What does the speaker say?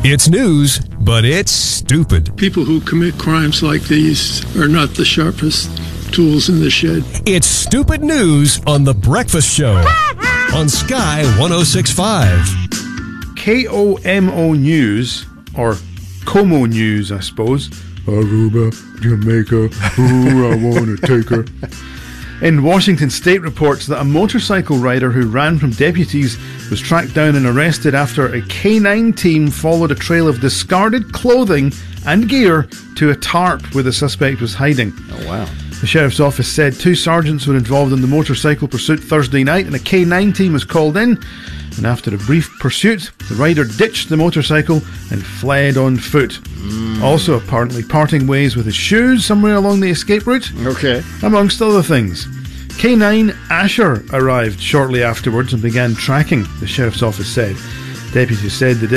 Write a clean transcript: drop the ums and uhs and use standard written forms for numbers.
It's news, but it's stupid. People who commit crimes like these are not the sharpest tools in the shed. It's stupid news on The Breakfast Show on Sky 106.5. KOMO News, or Como News, I suppose. Aruba, Jamaica, ooh, I want to take her. In Washington State reports that a motorcycle rider who ran from deputies was tracked down and arrested after a K9 team followed a trail of discarded clothing and gear to a tarp where the suspect was hiding. Oh, wow. The sheriff's office said 2 sergeants were involved in the motorcycle pursuit Thursday night and a K9 team was called in. And after a brief pursuit, the rider ditched the motorcycle and fled on foot. Also apparently parting ways with his shoes somewhere along the escape route. Okay. Amongst other things. K9 Asher arrived shortly afterwards and began tracking, the sheriff's office said. Deputies said the